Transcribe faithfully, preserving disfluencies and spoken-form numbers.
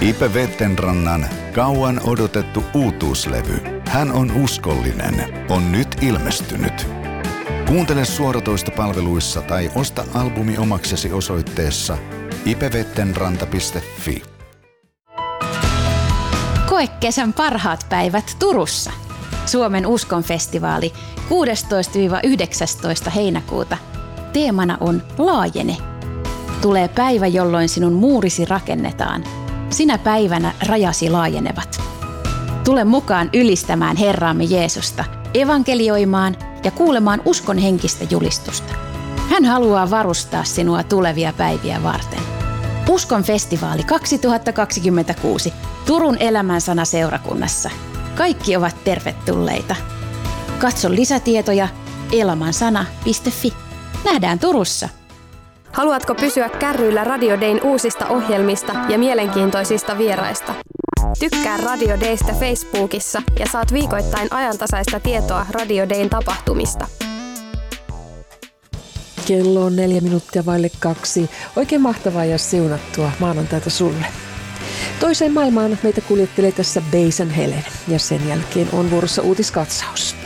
Ipe Vettenrannan kauan odotettu uutuuslevy Hän on uskollinen on nyt ilmestynyt. Kuuntele suoratoistopalveluissa tai osta albumi omaksesi osoitteessa ipevettenranta piste fi. Koe kesän parhaat päivät Turussa. Suomen uskonfestivaali kuudestoista yhdeksästoista heinäkuuta. Teemana on Laajene. Tulee päivä, jolloin sinun muurisi rakennetaan. Sinä päivänä rajasi laajenevat. Tule mukaan ylistämään Herraamme Jeesusta, evankelioimaan ja kuulemaan uskon henkistä julistusta. Hän haluaa varustaa sinua tulevia päiviä varten. Uskon festivaali kaksituhattakaksikymmentäkuusi Turun elämänsana seurakunnassa. Kaikki ovat tervetulleita. Katso lisätietoja elamansana piste fi. Nähdään Turussa! Haluatko pysyä kärryillä Radio Dayn uusista ohjelmista ja mielenkiintoisista vieraista? Tykkää Radio Daystä Facebookissa ja saat viikoittain ajantasaista tietoa Radio Dayn tapahtumista. Kello on neljä minuuttia vaille kaksi. Oikein mahtavaa ja siunattua maanantaita sulle. Toiseen maailmaan meitä kuljettelee tässä Bass and Helen ja sen jälkeen on vuorossa uutiskatsaus.